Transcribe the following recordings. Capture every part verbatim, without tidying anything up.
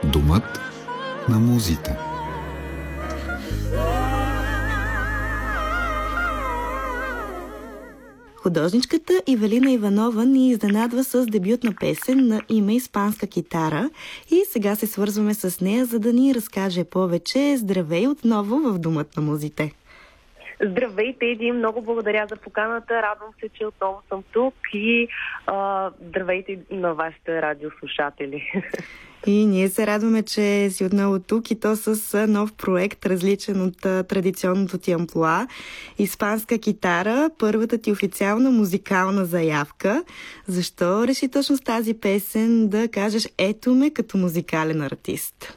Домът на музите. Художничката Ивелина Иванова ни изненадва с дебютна песен на име Испанска китара и сега се свързваме с нея, за да ни разкаже повече. Здравей отново в Домът на музите. Здравейте, Еди, много благодаря за поканата. Радвам се, че отново съм тук и а, здравейте на вашите радиослушатели. И ние се радваме, че си отново тук и то с нов проект, различен от а, традиционното ти амплоа. Испанска китара, първата ти официална музикална заявка. Защо реши точно с тази песен да кажеш ето ме като музикален артист?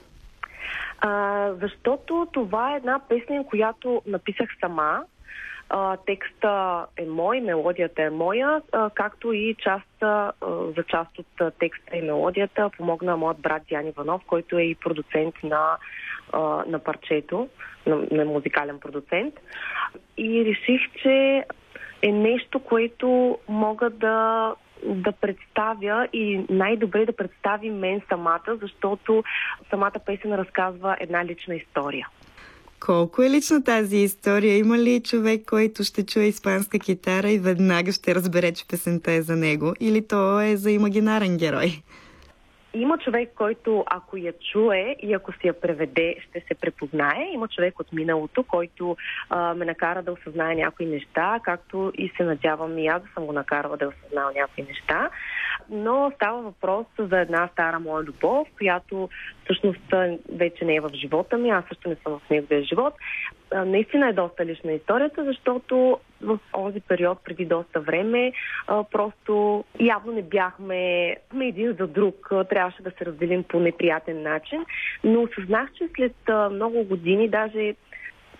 А, защото това е една песен, която написах сама. А, текста е мой, мелодията е моя, а, както и част, а, за част от а, текста и мелодията помогна моят брат Диан Иванов, който е и продуцент на, а, на парчето, на, на музикален продуцент. И реших, че е нещо, което мога да да представя и най-добре да представи мен самата, защото самата песен разказва една лична история. Колко е лична тази история? Има ли човек, който ще чуе испанска китара и веднага ще разбере, че песента е за него? Или то е за имагинарен герой? Има човек, който ако я чуе и ако си я преведе, ще се препознае. Има човек от миналото, който а, ме накара да осъзнае някои неща, както и се надявам и аз да съм го накарала да осъзнава някои неща. Но става въпрос за една стара моя любов, която всъщност вече не е в живота ми, аз също не съм в неговия живот. А, наистина е доста лична историята, защото в този период, преди доста време, а, просто явно не бяхме един за друг. Трябваше да се разделим по неприятен начин. Но осъзнах, че след а, много години, даже